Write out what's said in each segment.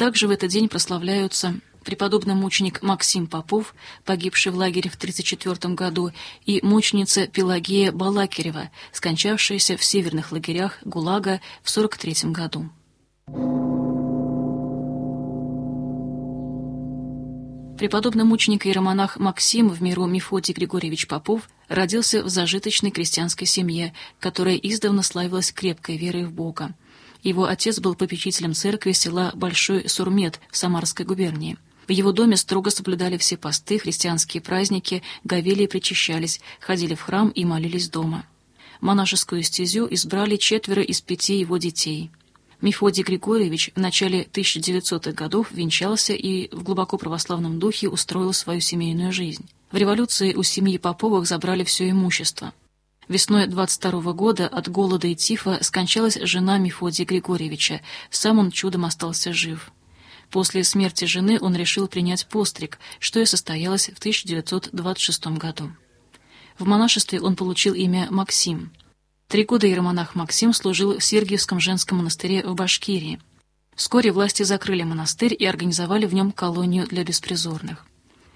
Также в этот день прославляются преподобный мученик Максим Попов, погибший в лагере в 1934 году, и мученица Пелагея Балакирева, скончавшаяся в северных лагерях ГУЛАГа в 1943 году. Преподобный мученик и иеромонах Максим, в миру Мефодий Григорьевич Попов, родился в зажиточной крестьянской семье, которая издавна славилась крепкой верой в Бога. Его отец был попечителем церкви села Большой Сурмет в Самарской губернии. В его доме строго соблюдали все посты, христианские праздники, говели и причащались, ходили в храм и молились дома. Монашескую стезю избрали 4 из 5 его детей. Мефодий Григорьевич в начале 1900-х годов венчался и в глубоко православном духе устроил свою семейную жизнь. В революции у семьи Поповых забрали все имущество. Весной 22 года от голода и тифа скончалась жена Мефодия Григорьевича, сам он чудом остался жив. После смерти жены он решил принять постриг, что и состоялось в 1926 году. В монашестве он получил имя Максим. 3 года иеромонах Максим служил в Сергиевском женском монастыре в Башкирии. Вскоре власти закрыли монастырь и организовали в нем колонию для беспризорных.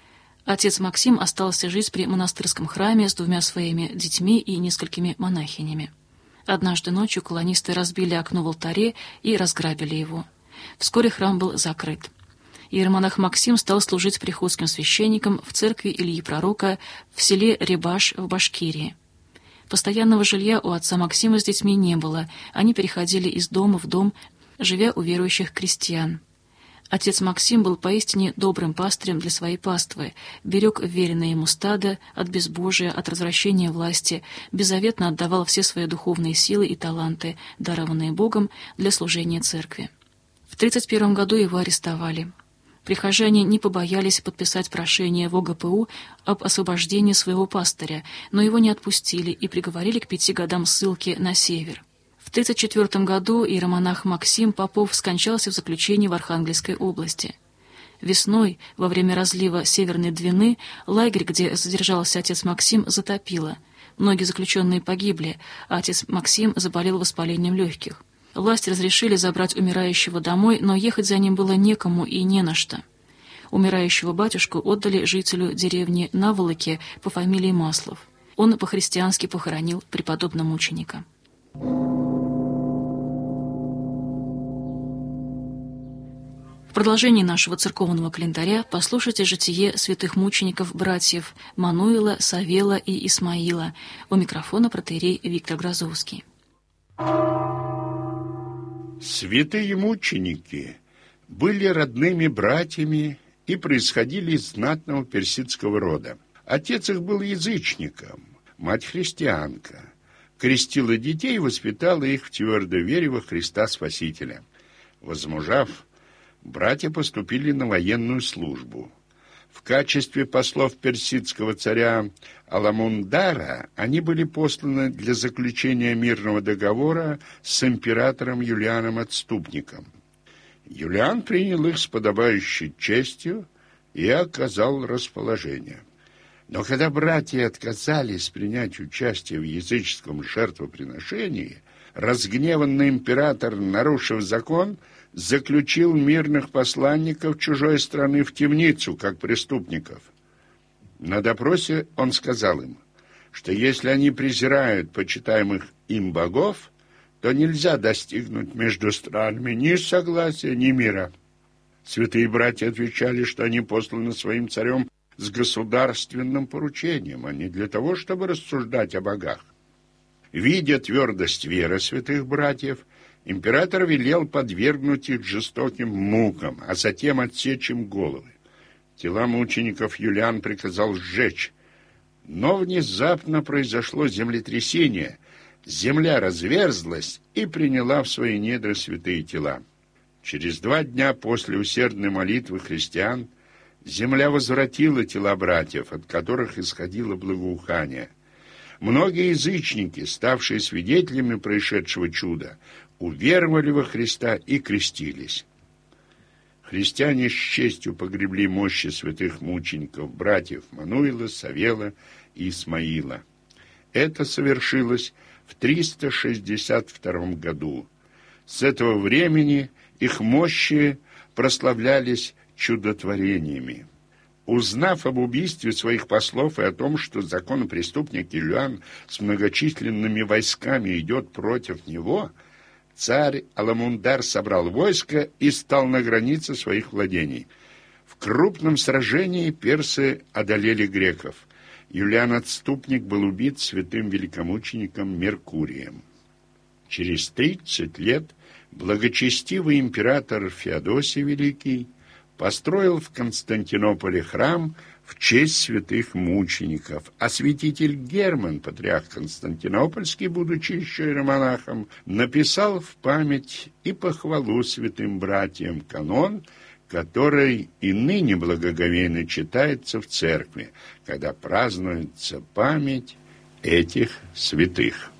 Отец Максим остался жить при монастырском храме с 2 своими детьми и несколькими монахинями. Однажды ночью колонисты разбили окно в алтаре и разграбили его. Вскоре храм был закрыт. Иеромонах Максим стал служить приходским священником в церкви Ильи Пророка в селе Рибаш в Башкирии. Постоянного жилья у отца Максима с детьми не было, они переходили из дома в дом, живя у верующих крестьян. Отец Максим был поистине добрым пастырем для своей паствы, берег вверенное ему стадо от безбожия, от развращения власти, беззаветно отдавал все свои духовные силы и таланты, дарованные Богом для служения церкви. В 1931 году его арестовали. Прихожане не побоялись подписать прошение в ОГПУ об освобождении своего пастыря, но его не отпустили и приговорили к 5 годам ссылки на север. В 1934 году иеромонах Максим Попов скончался в заключении в Архангельской области. Весной, во время разлива Северной Двины, лагерь, где задержался отец Максим, затопило. Многие заключенные погибли, а отец Максим заболел воспалением легких. Власти разрешили забрать умирающего домой, но ехать за ним было некому и не на что. Умирающего батюшку отдали жителю деревни Наволоки по фамилии Маслов. Он по-христиански похоронил преподобного мученика. В продолжении нашего церковного календаря послушайте житие святых мучеников-братьев Мануила, Савела и Исмаила. У микрофона протоиерей Виктор Грозовский. Святые мученики были родными братьями и происходили из знатного персидского рода. Отец их был язычником, мать христианка. Крестила детей и воспитала их в твердой вере во Христа Спасителя. Возмужав, братья поступили на военную службу. В качестве послов персидского царя Аламундара они были посланы для заключения мирного договора с императором Юлианом Отступником. Юлиан принял их с подобающей честью и оказал расположение. Но когда братья отказались принять участие в языческом жертвоприношении, разгневанный император, нарушив закон, заключил мирных посланников чужой страны в темницу, как преступников. На допросе он сказал им, что если они презирают почитаемых им богов, то нельзя достигнуть между странами ни согласия, ни мира. Святые братья отвечали, что они посланы своим царем с государственным поручением, а не для того, чтобы рассуждать о богах. Видя твердость веры святых братьев, император велел подвергнуть их жестоким мукам, а затем отсечь им головы. Тела мучеников Юлиан приказал сжечь, но внезапно произошло землетрясение, земля разверзлась и приняла в свои недра святые тела. Через 2 дня после усердной молитвы христиан земля возвратила тела братьев, от которых исходило благоухание. Многие язычники, ставшие свидетелями происшедшего чуда, уверовали во Христа и крестились. Христиане с честью погребли мощи святых мучеников, братьев Мануила, Савела и Исмаила. Это совершилось в 362 году. С этого времени их мощи прославлялись чудотворениями. Узнав об убийстве своих послов и о том, что законопреступник Юлиан с многочисленными войсками идет против него, царь Аламундар собрал войско и стал на границе своих владений. В крупном сражении персы одолели греков. Юлиан-отступник был убит святым великомучеником Меркурием. Через 30 лет благочестивый император Феодосий Великий построил в Константинополе храм в честь святых мучеников, а святитель Герман, патриарх Константинопольский, будучи еще иеромонахом, написал в память и похвалу святым братьям канон, который и ныне благоговейно читается в церкви, когда празднуется память этих святых.